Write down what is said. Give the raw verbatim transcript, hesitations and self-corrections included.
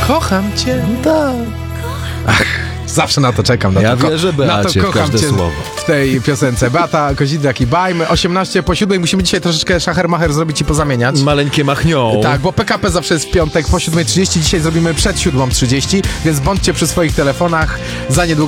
Kocham cię. Tak. Ach, zawsze na to czekam. Na Ja to, wierzę, na to Beacie, w kocham każde cię słowo. w tej piosence. Beata Kozidrak i Bajm. osiemnaście po siódmej. Musimy dzisiaj troszeczkę szacher-macher zrobić i pozamieniać. Maleńkie machnią. Tak, bo P K P zawsze jest w piątek po siódmej trzydzieści. Dzisiaj zrobimy przed siódmą trzydzieści, więc bądźcie przy swoich telefonach. Za niedługo